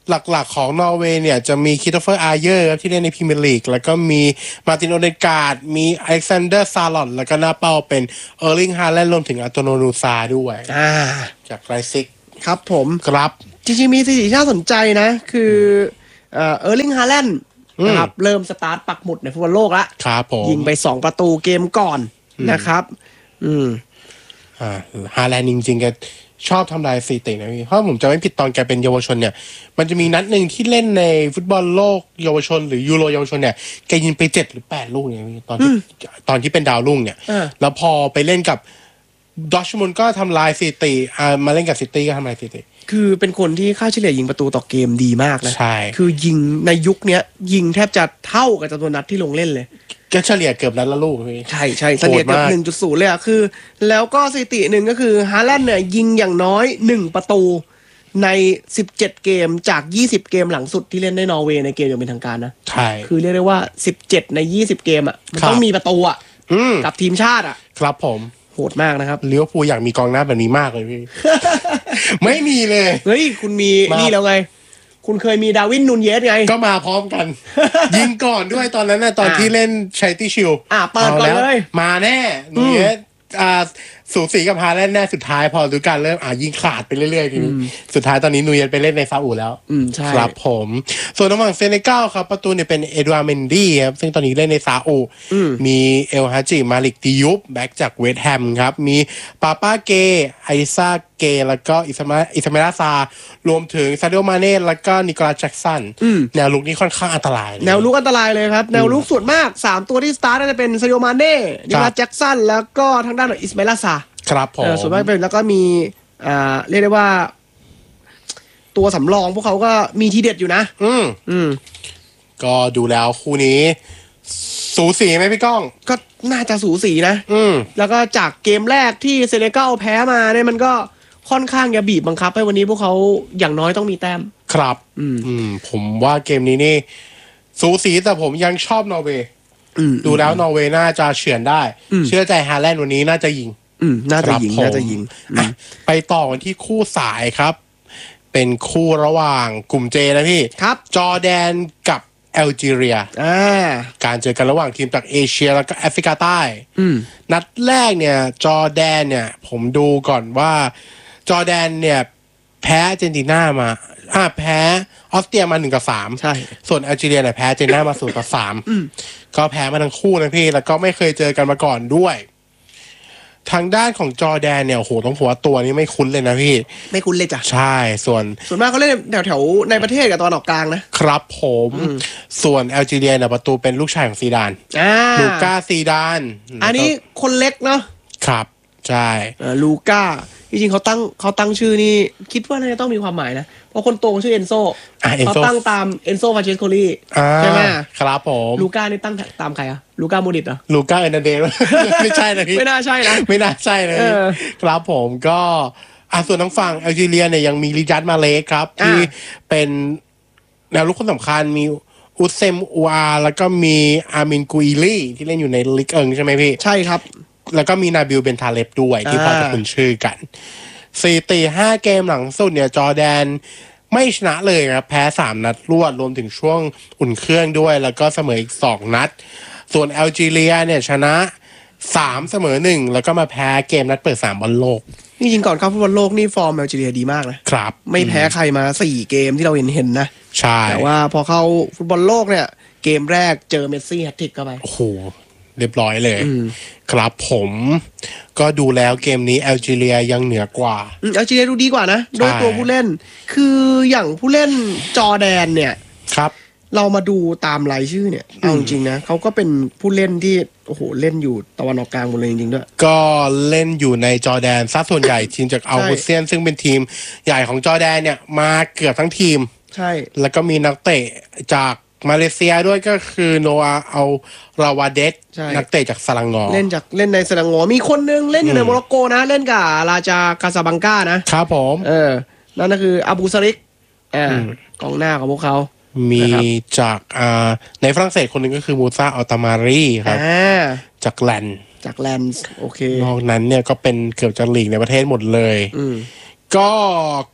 หลักๆของนอร์เวย์เนี่ยจะมีคริสโตเฟอร์อาร์เยอร์ที่เล่นในพรีเมียร์ลีกแล้วก็มีมาร์ตินโอเดการ์ดมีอเล็กซานเดอร์ซาลอตแล้วก็หน้าเป้าเป็นเออร์ลิงฮาแลนด์รวมถึงอันโตโนนูซาด้วยอ่าจากไลซิกครับผมครับจริงๆมีสิ่งที่น่าสนใจนะคือเออร์ลิงฮาแลนด์นะครับเริ่มสตาร์ทปักหมุดในฟุตบอลโลกแล้วครับผมยิงไปสองประตูเกมก่อนนะครับอืมอ่าฮาแลนด์จริงๆแกชอบทำลายสถิตินะพี่เพราะผมจะไม่ผิดตอนแกเป็นเยาวชนเนี่ยมันจะมีนัดหนึ่งที่เล่นในฟุตบอลโลกเยาวชนหรือยูโรเยาวชนเนี่ยแกยิงไปเจ็ดหรือแปดลูกเนี่ยตอนที่ตอนที่เป็นดาวรุ่งเนี่ยแล้วพอไปเล่นกับดอร์ทมุนด์ก็ทำลายสถิติอ่ามาเล่นกับซิตี้ก็ทำลายสถิติคือเป็นคนที่ค่าเฉลี่ยยิงประตูต่อเกมดีมากนะใช่คือยิงในยุคนี้ยิงแทบจะเท่ากับจำนวนนัดที่ลงเล่นเลยก็เฉลี่ยเกือบนัดละลูกพี่ใช่ใช่เฉลี่ยเกือบ หนึ่งจุดศูนย์ เลยอ่ะคือแล้วก็สถิติหนึ่งก็คือฮาแลนด์เนี่ยยิงอย่างน้อยหนึ่งประตูในสิบเจ็ดเกมจากยี่สิบเกมหลังสุดที่เล่นในนอร์เวย์ในเกมอย่างเป็นทางการนะใช่คือเรียกได้ว่าสิบเจ็ดในยี่สิบเกมอ่ะมันต้องมีประตูอ่ะกับทีมชาติอ่ะครับผมโหดมากนะครับลิเวอร์พูลอยากมีกองหน้าแบบนี้มากเลยพี่ ไม่มีเลยเฮ้ยคุณมีนี่แล้วไงคุณเคยมีดาวินนูนเยสไงก็มาพร้อมกัน ยิงก่อนด้วยตอนนั้นนะตอนที่เล่นชัยตี้ชิลอ่ะเปิดก่อนเลยมาแน่นูนเยสอ่าสูสีกับฮาแลนด์แน่สุดท้ายพอดูการเริ่มอ่ายิงขาดไปเรื่อยๆทีนี้สุดท้ายตอนนี้นูนเยสไปเล่นในซาอุแล้วครับผมส่วนระหว่างเซเนกัลครับประตูเนี่ยเป็นเอ็ดวาร์ดเมนดี้ครับซึ่งตอนนี้เล่นในซาอุมีเอลฮาจิมาลิกดิยุบแบ็กจากเวสต์แฮมครับมีปาป้าเกไอซาเกแล้วก็อิสมาอิสมาลาซารวมถึงซาดิโอมาเน่แล้วก็นิโคลัสแจ็คสันแนวลุกนี้ค่อนข้างอันตรายแนวลุกอันตรายเลยครับแนวลุกส่วนมากสามตัวที่สตาร์ทจะเป็นซาดิโอมาเน่นิโคลัสแจ็คสันแล้วก็ทางด้านของอิสมาลาซาครับผมส่วนมากเป็นแล้วก็มีอ่าเรียกได้ว่าตัวสำรองพวกเขาก็มีทีเด็ดอยู่นะอืมอืมก็ดูแล้วคู่นี้สูสีไหมพี่ก้องก็น่าจะสูสีนะอืมแล้วก็จากเกมแรกที่เซเนกัลแพ้มาเนี่ยมันก็ค่อนข้างจะบีบบังคับให้วันนี้พวกเขาอย่างน้อยต้องมีแต้มครับอืมอืมผมว่าเกมนี้นี่สูสีแต่ผมยังชอบนอร์เวย์ดูแล้วนอร์เวย์น่าจะเฉือนได้เชื่อใจฮาแลนด์วันนี้น่าจะยิงอืมน่าจะยิงน่าจะยิงไปต่อกันที่คู่สายครับเป็นคู่ระหว่างกลุ่มเจนะพี่ครับจอร์แดนกับแอลจีเรียอ่าการเจอกันระหว่างทีมจากเอเชียแล้วก็แอฟริกาใต้นัดแรกเนี่ยจอร์แดนเนี่ยผมดูก่อนว่าจอร์แดนเนี่ยแพ้อาร์เจนตินามาอ่าแพ้ออสเตรียมาหนึ่งกับสามใช่ส่วนแอลจีเรียเนี่ยแพ้อาร์เจนตินามาศูนย์กับสามก็แพ้มาทั้งคู่นะพี่แล้วก็ไม่เคยเจอกันมาก่อนด้วยทางด้านของจอร์แดนเนี่ยโอ้โหต้องบอกว่าตัวนี้ไม่คุ้นเลยนะพี่ไม่คุ้นเลยจ้ะใช่ส่วนส่วนมากเขาเล่นแถวแถวในประเทศกับตอนออกกลางนะครับผมส่วนแอลจีเรียเนี่ยประตูเป็นลูกชายของซีดานลูก้าซีดานอันนี้คนเล็กเนาะครับใช่ลูก้าจริงๆเขาตั้งเขาตั้งชื่อนี่คิดว่าน่าจะต้องมีความหมายนะเพราะคนโตชื่อเอนโซเขาตั้งตามเอนโซฟาเชสโคลีใช่ไหมครับผมลูก้านี่ตั้งตามใครอะลูก้าโมดิตเหรอลูก้าเอเนเดลไม่ใช่นะพี่ไม่น่าใช่นะไม่น่าใช่เลยครับผมก็อ่ะส่วนทางฝั่งแอลจีเรียเนี่ยยังมีริจัดมาเลสครับที่เป็นแนวลุกคนสำคัญมีอุซเซมอูอาแล้วก็มีอามินกุยลี่ที่เล่นอยู่ในลีกเอิงใช่ไหมพี่ใช่ครับแล้วก็มีนาบิลเบนทาเลฟด้วยที่พอจะคุ้นชื่อกันสี่ตีห้าเกมหลังสุดเนี่ยจอร์แดนไม่ชนะเลยครับแพ้สามนัดรวดรวมถึงช่วงอุ่นเครื่องด้วยแล้วก็เสมออีกสองนัดส่วนแอลจีเรียเนี่ยชนะสามเสมอหนึ่งแล้วก็มาแพ้เกมนัดเปิดสามบอลโลกจริงๆก่อนเข้าฟุตบอลโลกนี่ฟอร์มแอลจีเรียดีมากนะครับไม่แพ้ใครมาสี่เกมที่เราเห็นเห็นนะใช่แต่ว่าพอเข้าฟุตบอลโลกเนี่ยเกมแรกเจอเมสซี่แฮตทริกเข้าไปโอ้โหเรียบร้อยเลยครับผมก็ดูแล้วเกมนี้แอลจีเรียยังเหนือกว่าแอลจีเรียดูดีกว่านะโดยตัวผู้เล่นคืออย่างผู้เล่นจอร์แดนเนี่ยครับเรามาดูตามรายชื่อเนี่ยเอาจริงๆนะเขาก็เป็นผู้เล่นที่โอ้โหเล่นอยู่ตะวันออกกลางหมดเลยจริงๆด้วยก็เล่นอยู่ในจอร์แดนซะส่วนใหญ่ทีมจากอัลฮูเซียนซึ่งเป็นทีมใหญ่ของจอร์แดนเนี่ยมาเกือบทั้งทีมใช่แล้วก็มีนักเตะจากมาเลเซียด้วยก็คือโนอาเอาราวาเดสนักเตะจากสลังงอเล่นจากเล่นในสลังงอมีคนนึงเล่นอยู่ในโมร็อกโกนะเล่นกับราจากาซาบังกานะครับผมเออนั่นก็คืออาบูซาริกอ่ากองหน้าของพวกเขามีจากอ่าในฝรั่งเศสคนหนึ่งก็คือมูซาอัลตามารีครับจากแลนด์จากแลนด์โอเคนอกนั้นเนี่ยก็เป็นเกือบจะลีกในประเทศหมดเลยก็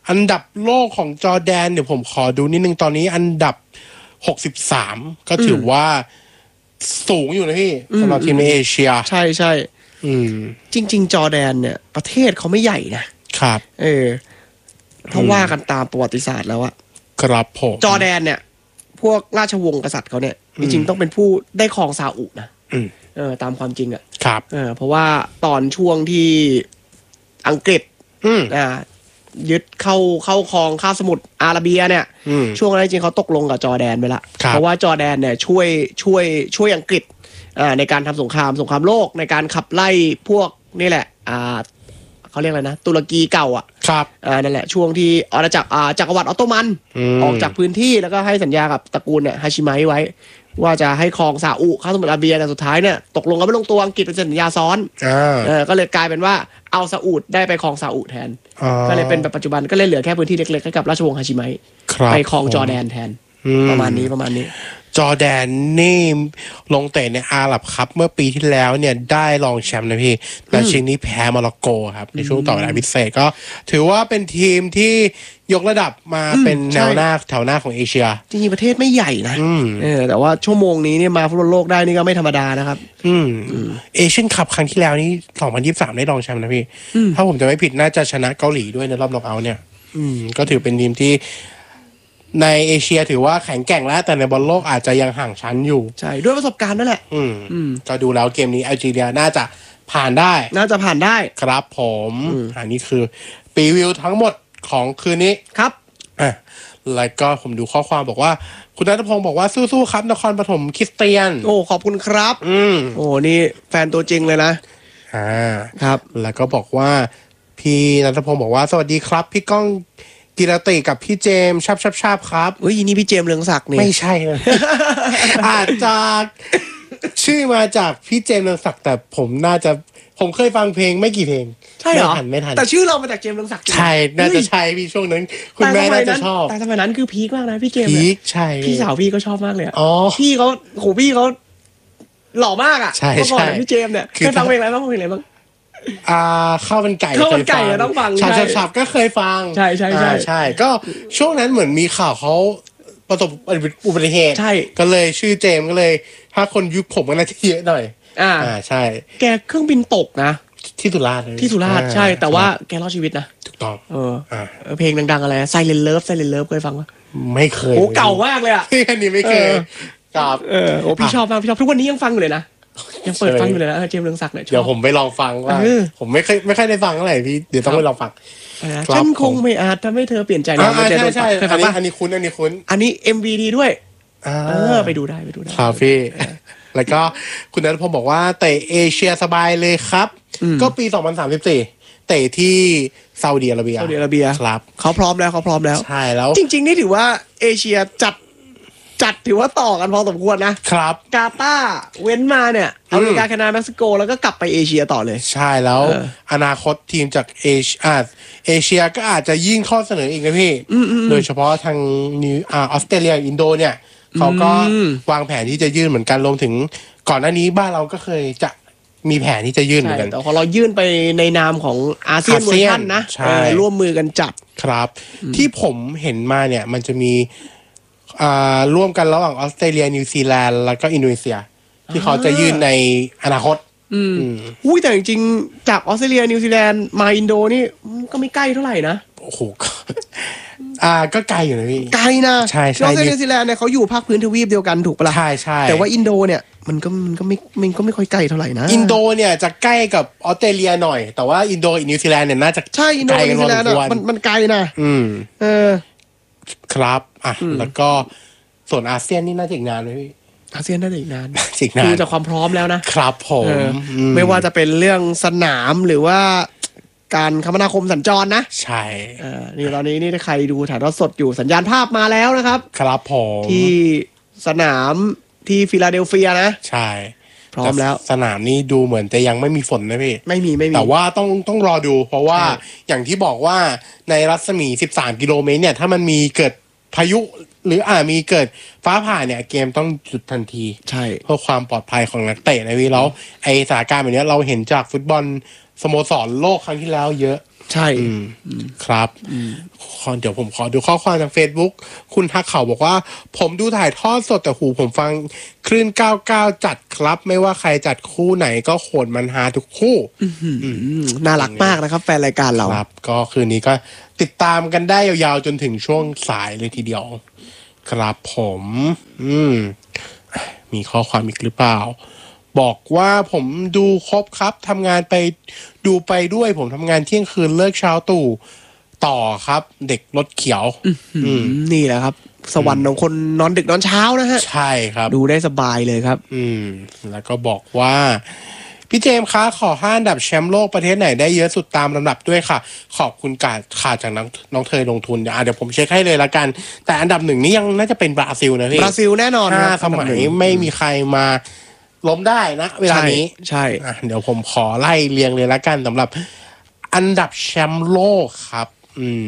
อันดับโลกของจอร์แดนเดี๋ยวผมขอดูนิดนึงตอนนี้อันดับหกสิบสามก็ถือว่าสูงอยู่นะพี่สำหรับทีมในเอเชียใช่ใช่อืมจริงๆจอร์แดนเนี่ยประเทศเขาไม่ใหญ่นะครับเออถ้าว่ากันตามประวัติศาสตร์แล้วอะครับผมจอร์แดนเนี่ยพวกราชวงศ์กษัตริย์เขาเนี่ยจริงๆต้องเป็นผู้ได้ครองซาอุนะเออตามความจริงอะครับเออเพราะว่าตอนช่วงที่อังกฤษอ่ายึดเข้าเข้าครองคาบสมุทรอาระเบียเนี่ยช่วงนั้นจริงเขาตกลงกับจอร์แดนไปละเพราะว่าจอร์แดนเนี่ยช่วยช่วยช่วยอังกฤษอ่าในการทำสงครามสงครามโลกในการขับไล่พวกนี่แหละอ่าเขาเรียกอะไรนะตุรกีเก่าอ่ะครับอ่านั่นแหละช่วงที่อาณาจักรอ่าจักรวรรดิออตโตมันออกจากพื้นที่แล้วก็ให้สัญญากับตระกูลเนี่ยฮาชิไมะไว้ว่าจะให้ครองซาอุคาบสมุทรอาระเบียแต่สุดท้ายเนี่ยตกลงกันไม่ลงตัวอังกฤษเป็นสัญญาซ้อนเออก็เลยกลายเป็นว่าเอาซาอุดได้ไปครองซาอุแทนก็เลยเป็นแบบปัจจุบันก็เลยเหลือแค่พื้นที่เล็กๆให้กับราชวงศ์ฮาชิไมะไปครองจอร์แดนแทนประมาณนี้ประมาณนี้จอร์แดนนี่ลงเตะในอาหรับครับเมื่อปีที่แล้วเนี่ยได้รองแชมป์นะพี่และชิงนี้แพ้โมร็อกโกครับในช่วงต่อเวลาพิเศษก็ถือว่าเป็นทีมที่ยกระดับมาเป็นแนวหน้าแถวหน้าของเอเชียจริงๆประเทศไม่ใหญ่นะเออแต่ว่าชั่วโมงนี้เนี่ยมาฟุตบอลโลกได้นี่ก็ไม่ธรรมดานะครับอืมเอเชียนคัพครั้งที่แล้วนี่สองพันยี่สิบสามได้รองแชมป์นะพี่ถ้าผมจะไม่ผิดน่าจะชนะเกาหลีด้วยในรอบน็อกเอาท์เนี่ยอืมก็ถือเป็นทีมที่ในเอเชียถือว่าแข็งแกร่งแล้วแต่ในบอลโลกอาจจะยังห่างชั้นอยู่ใช่ด้วยประสบการณ์นั่นแหละอืมอืมก็ดูแล้วเกมนี้แอลจีเรียน่าจะผ่านได้น่าจะผ่านได้ครับผมอันนี้คือรีวิวทั้งหมดของคืนนี้ครับอ่ะแล้วก็ผมดูข้อความบอกว่าคุณณัฐพงศ์บอกว่าสู้ๆครับนครปฐมคริสเตียนโอ้ขอบคุณครับอืมโอ้นี่แฟนตัวจริงเลยนะอ่าครับแล้วก็บอกว่าพี่ณัฐพงศ์บอกว่าสวัสดีครับพี่ก้องกีรติกับพี่เจมชับชับชับครับเฮ้ยนี่พี่เจมเรืองศักดิ์นี่ไม่ใช่ อาจจะชื่อมาจากพี่เจมเรืองศักดิ์แต่ผมน่าจะผมเคยฟังเพลงไม่กี่เพลงใช่เหรอไม่ทันไม่ทันแต่ชื่อเรามาจากเจมเรืองศักดิ์ใช่น่าจะใช่พี่ช่วงนั้นคุณแม่น่าจะชอบแต่สมัยนั้นคือพีคมากนะพี่เจมพีคใช่พี่สาวพี่ก็ชอบมากเลยอ๋อพี่เขาโหพี่เขาหล่อมากอ่ะใช่ใช่พี่เจมเนี่ยเคยฟังเพลงอะไรบ้างเพลงอะไรบ้างอ่าข้าวมันไก่ข้าวมันไก่ต้องฟังชาชับชับก็เคยฟังใช่ใช่ใช่ใช่ก็ช่วงนั้นเหมือนมีข่าวเขาประสบอุบัติเหตุใช่ก็เลยชื่อเจมก็เลยถ้าคนยุคผมก็น่าจะเยอะหน่อยอ่าใช่แกเครื่องบินตกนะที่สุราษฎร์ที่สุราษฎร์ใช่แต่ว่าแกรอดชีวิตนะถูกต้องเออเพลงดังๆอะไร Silent Love Silent Love เคยฟังปะไม่เคยโอ้เก่ามากเลยอ่ะอันนี้ไม่เคยครับเออโอ้พี่ชอบมากพี่ชอบทุกวันนี้ยังฟังอยู่เลยนะยังเปิดฟังอยู่เลยนะเจมส์เรืองศักดิ์เนี่ยเดี๋ยวผมไปลองฟังว่าผมไม่เคยไม่ค่อยได้ฟังเท่าไหร่พี่เดี๋ยวต้องไปลองฟังฉันคงไม่อาจทำให้เธอเปลี่ยนใจนะใช่ใช่อันนี้อันนี้คุ้นอันนี้คุ้นอันนี้ เอ็ม วี ดีด้วยเออไปดูได้ไปดูได้ครับพี่แล้วก็คุณณัฐพงศ์บอกว่าเตะเอเชียสบายเลยครับก็ปีสองพันสามสิบสี่เตะที่ซาอุดิอาระเบียซาอุดิอาระเบียครับเขาพร้อมแล้วเขาพร้อมแล้วใช่แล้วจริงๆนี่ถือว่าเอเชียจัดจัดถือว่าต่อกันพอสมควรนะครับกาตาร์เว้นมาเนี่ยอเมริกาแคนาดาเม็กซิโกแล้วก็กลับไปเอเชียต่อเลยใช่แล้วอนาคตทีมจากเอเชียเอเชียก็อาจจะยิ่งข้อเสนออีกนะพี่โดยเฉพาะทางนิวออสเตรเลียอินโดเนี่ยเขาก็วางแผนที่จะยื่นเหมือนกันรวมถึงก่อนหน้านี้บ้านเราก็เคยจะมีแผนที่จะยื่นเหมือนกันแต่พอเรายื่นไปในนามของอาเซียนเวอร์ชันนะร่วมมือกันจัดครับที่ผมเห็นมาเนี่ยมันจะมีอ่าร่วมกันระหว่างออสเตรเลียนิวซีแลนด์แล้วก็อินโดนีเซียที่เขาจะยื่นในอนาคตอืมอุ้ยแต่จริงๆจากออสเตรเลียนิวซีแลนด์มาอินโดนี่ก็ไม่ใกล้เท่าไหร่นะโอ้โหอ่าก็ไกลอยู่นะพี่ไกลนะใช่ใช่ออสเตรเลียนิวซีแลนด์เนี่ยเขาอยู่ภาคพื้นทวีปเดียวกันถูกปะล่ะใช่ใช่แต่ว่าอินโดเนี่ยมันก็มันก็ไม่มันก็ไม่ค่อยใกล้เท่าไหร่นะอินโดเนี่ยจะใกล้กับออสเตรเลียหน่อยแต่ว่าอินโดกับนิวซีแลนด์เนี่ยน่าจะใช่อินโดกับนิวซีแลนด์มันมันไกลนะอืมเออครับอ่ะแล้วก็ส่วนอาเซียนนี่น่าจะอีกนานไหมพี่อาเซียนน่าจะอีกนานอีกนานดูจากความพร้อมแล้วนะครับผมไม่ว่าจะเป็นเรื่องสนามหรือว่าการคมนาคมสัญจรนะใช่อ่านี่ตอนนี้นี่ถ้าใครดูถ่ายทอดสดอยู่สัญญาณภาพมาแล้วนะครับครับผมที่สนามที่ฟิลาเดลเฟียนะใช่พร้อมแล้วสนามนี้ดูเหมือนจะยังไม่มีฝนนะพี่ไม่มีไม่มีแต่ว่าต้องต้องรอดูเพราะว่าอย่างที่บอกว่าในรัศมีสิบสามกิโลเมตรเนี่ยถ้ามันมีเกิดพายุหรืออาจมีเกิดฟ้าผ่าเนี่ยเกมต้องหยุดทันทีใช่เพื่อความปลอดภัยของนักเตะนะพี่แล้วไอสถานการณ์แบบนี้เราเห็นจากฟุตบอลสโมสรโลกครั้งที่แล้วเยอะใช่ครับเดี๋ยวผมขอดูข้อความทาง Facebook คุณทักเขาบอกว่าผมดูถ่ายทอดสดแต่หูผมฟังคลื่นเก้าสิบเก้าจัดครับไม่ว่าใครจัดคู่ไหนก็โขนมันฮาทุกคู่น่ารักมากนะครับแฟนรายการเราครับก็คืนนี้ก็ติดตามกันได้ยาวๆจนถึงช่วงสายเลยทีเดียวครับผมอืมมีข้อความอีกหรือเปล่าบอกว่าผมดูครบครับทำงานไปดูไปด้วยผมทำงานเที่ยงคืนเลิกเช้าตู่ต่อครับเด็กรถเขียวนี่แหละครับสวรรค์ของคนนอนดึกนอนเช้านะฮะใช่ครับดูได้สบายเลยครับอืมแล้วก็บอกว่าพี่เจมส์คะขอห้าอันดับแชมป์โลกประเทศไหนได้เยอะสุดตามลำดับด้วยค่ะขอบคุณกาดขาดจากน้องน้องเธอลงทุนเดี๋ยวเดี๋ยวผมเช็คให้เลยละกันแต่อันดับหนึ่งนี่ยังน่าจะเป็นบราซิลนะพี่บราซิลแน่นอนห้าสมัยไม่มีใครมาล้มได้นะเวลานี้ใช่เดี๋ยวผมขอไล่เรียงเลยละกันสำหรับอันดับแชมป์โลกครับอืม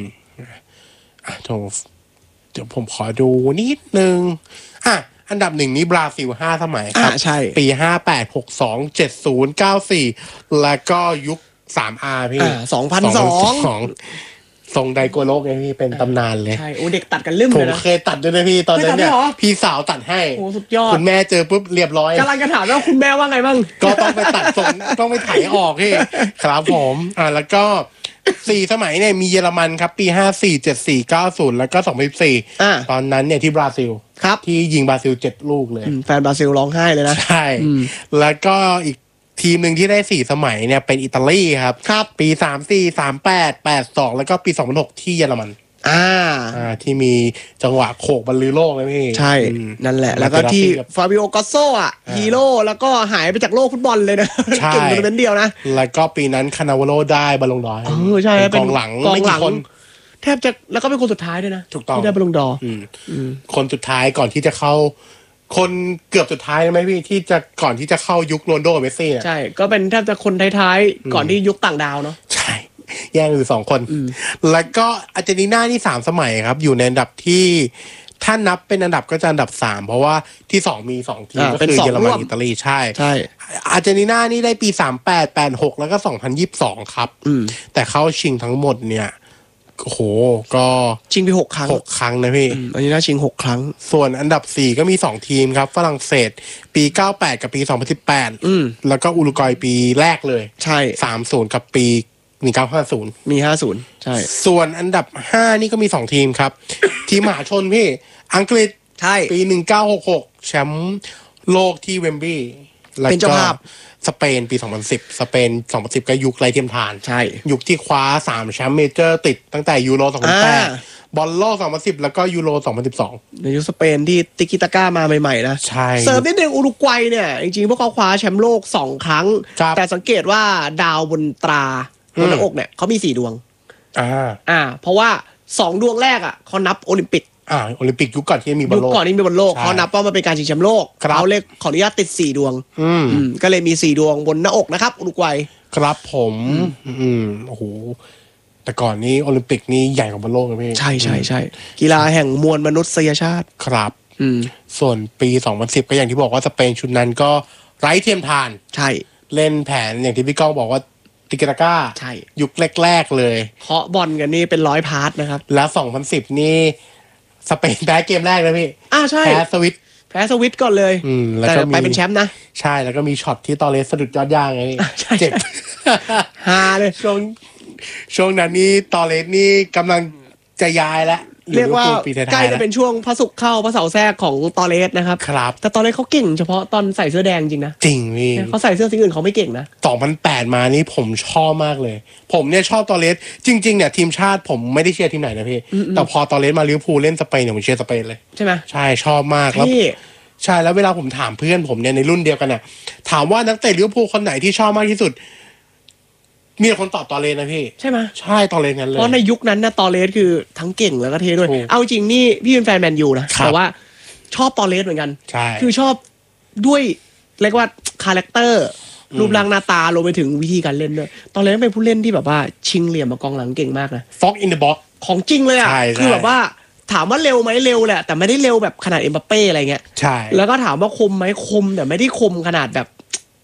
เดี๋ยวผมขอดูนิดนึงอ่ะอันดับหนึ่งนี้บราซิลห้าสมัยครับใช่ปีห้าแปด หกสอง เจ็ดศูนย์ เก้าสี่แล้วก็ยุค สามอาร์ พี่อ่าสองพันสองทรงไดโกโลกไงพี่เป็นตำนานเลยใช่โอ้เด็กตัดกันลืมเลยนะผมเคยตัดด้วยนะพี่ตอนนั้นเนี่ยพี่สาวตัดให้โอ้สุดยอดคุณแม่เจอปุ๊บเรียบร้อยกำลังจะถามว่าคุณแม่ว่าไงบ้างก็ต้องไปตัดทรงต้องไปไถออกพี่ครับผมอ่าแล้วก็สี่สมัยเนี่ยมีเยอรมันครับปีห้าสี่ เจ็ดสี่ เก้าศูนย์แล้วก็สองพันสิบสี่อ่าตอนนั้นเนี่ยที่บราซิลครับที่ยิงบราซิลเจ็ดลูกเลยแฟนบราซิลร้องไห้เลยนะใช่แล้วก็อีกทีมหนึ่งที่ได้สี่สมัยเนี่ยเป็นอิตาลีครับครับปีสามสี่ สามแปด แปดสองแล้วก็ปีสองพันหกที่เยอรมันอ่าอ่าที่มีจังหวะโขกบรรลือโลกเลยพี่ใช่นั่นแหละแล้วก็ที่ฟาบิโอกอสโซอ่ะฮีโร่แล้วก็หายไปจากโลกฟุตบอลเลยนะเก่งตัวนั้นเดียวนะแล้วก็ปีนั้นคานาวาโลได้บอลลงดอร์เออใช่เป็นกองหลังกองหลังแทบจะแล้วก็เป็นคนสุดท้ายด้วยนะถูกต้องที่ได้บอลลงดอร์คนสุดท้ายก่อนที่จะเข้าคนเกือบสุดท้ายไหมพี่ที่จะก่อนที่จะเข้ายุคโรนัลโดกับเมสซี่ใช่ก็เป็นแทบจะคนท้ายๆก่อนที่ยุคต่างดาวเนาะใช่แย่งอยู่สองคนแล้วก็อาร์เจนตินานี่สามสมัยครับอยู่ในอันดับที่ถ้านับเป็นอันดับก็จะอันดับสามเพราะว่าที่สองมีสองทีมก็คือเยอรมันอิตาลีใช่ใช่อาร์เจนตินานี่ได้ปีสามแปด แปดหกแล้วก็สองพันยี่สิบสองครับแต่เข้าชิงทั้งหมดเนี่ยโอ้โหก็ชิงไปหกครั้งหกครั้งนะพี่อันนี้น่าชิงหกครั้งส่วนอันดับสี่ก็มีสองทีมครับฝรั่งเศสปีเก้าแปดกับปีสองพันสิบแปดอืมแล้วก็อุรุกวัยปีแรกเลยใช่สามสิบกับปีหนึ่งพันเก้าร้อยห้าสิบมีห้าสิบใช่ส่วนอันดับห้านี่ก็มีสองทีมครับ ทีมมหาชนพี่อังกฤษใช่ปีหนึ่งพันเก้าร้อยหกสิบหกแชมป์โลกที่เวมบลีย์เป็นเจ้าภาพสเปนปีสองพันสิบสเปนสองพันสิบก็ยุคไรเทียมทานใช่ยุคที่คว้าสามแชมป์เมเจอร์ติดตั้งแต่ยูโรสองพันแปดบอลโลกสองพันสิบแล้วก็ยูโรสองพันสิบสองในยุคสเปนที่ติกิตาก้ามาใหม่ๆนะใช่เสริมนิดนึงอุรุกวัยเนี่ยจริงๆพวกเขาคว้าแชมป์โลกสองครั้งแต่สังเกตว่าดาวบนตราบนหน้าอกเนี่ยเขามีสี่ดวงอ่าอ่าเพราะว่าสองดวงแรกอ่ะเขานับโอลิมปิกอ่าโอลิมปิกยุคก่อนที่มีบอลโลกยุคก่อนที่มีบอลโลกเขานับว่ามันเป็นการชิงแชมป์โลกเขาเลขขออนุญาตติดสี่ดวงอืมก็เลยมีสี่ดวงบนหน้าอกนะครับอุรุกวัยครับผมอืมโอ้โหแต่ก่อนนี้โอลิมปิกนี่ใหญ่กว่าบอลโลกเลยพี่ใช่ใช่ใช่กีฬาแห่งมวลมนุษยชาติครับอืมส่วนปีสองพันสิบก็อย่างที่บอกว่าสเปนชุดนั้นก็ไร้เทียมทานใช่เล่นแผนอย่างที่พี่ก้องบอกว่าติกิตาก้าใช่ยุคแรกๆเลยเคาะบอลกันนี่เป็นร้อยพาร์ทนะครับแล้วสองพันสิบนี่สเปนแพ้เกมแรกนะพี่อ่าใช่แพ้สวิตแพ้สวิตก่อนเลยอืมแต่ไปเป็นแชมป์นะใช่แล้วก็มีช็อตที่ตอเลสสะดุดยอดย่างไงเจ็บฮาเลยช่วงช่วงนั้นนี่ตอเลสนี่กำลังจะย้ายแล้วเรียกว่าใกล้จะเป็นช่วงพระศุกร์เข้าพระเสาร์แทรกของตอเลสนะครับครับแต่ตอเลสเขาเก่งเฉพาะตอนใส่เสื้อแดงจริงนะจริงพี่เขาใส่เสื้อสีอื่นเขาไม่เก่งนะสองพันแปดมานี่ผมชอบมากเลยผมเนี่ยชอบตอเลสจริงๆเนี่ยทีมชาติผมไม่ได้เชียร์ทีมไหนนะพี่แต่พอตอเลสมาลิเวอร์พูลเล่นสเปนเนี่ยผมเชียร์สเปนเลยใช่ไหมใช่ชอบมากแล้วใช่แล้วเวลาผมถามเพื่อนผมเนี่ยในรุ่นเดียวกันเนี่ยถามว่านักเตะลิเวอร์พูลคนไหนที่ชอบมากที่สุดมีคนตอบตอเลสนะพี่ใช่ไหมใช่ตอเลสงั้นเลยเพราะในยุคนั้นนะตอเลสคือทั้งเก่งแล้วก็เท่ด้วยเอาจริงนี่พี่เป็นแฟนแมนยูนะแต่ว่าชอบตอเลสเหมือนกันใช่คือชอบด้วยเรียกว่าคาแรคเตอร์รูปร่างหน้าตารวมไปถึงวิธีการเล่นด้วยตอเลสเป็นผู้เล่นที่แบบว่าชิงเหลี่ยมมากองหลังเก่งมากนะฟ็อกอินเดอะบ็อกซ์ของจริงเลยอ่ะคือแบบว่าถามว่าเร็วไหมเร็วแหละแต่ไม่ได้เร็วแบบขนาดเอ็มบัปเป้อะไรเงี้ยใช่แล้วก็ถามว่าคมไหมคมแต่ไม่ได้คมขนาดแบบ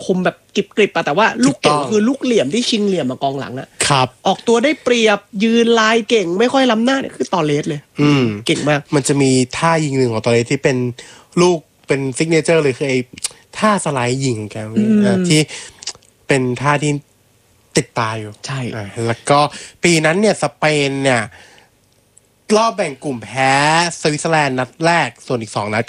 คมแบบกริบๆอะแต่ว่าลูกเก่งคือลูกเหลี่ยมที่ชิงเหลี่ยมมากองหลังนะครับออกตัวได้เปรียบยืนลายเก่งไม่ค่อยล้ำหน้าเนี่ยคือตอเลสเลยอืมเก่งมากมันจะมีท่ายิงหนึ่งของตอเลสที่เป็นลูกเป็นซิกเนเจอร์เลยคือไอ้ท่าสไลด์ยิงแกที่เป็นท่าที่ติดตาอยู่ใช่แล้วก็ปีนั้นเนี่ยสเปนเนี่ยรอบแบ่งกลุ่มแพ้สวิตเซอร์แลนด์นัดแรกส่วนอีกสองนัด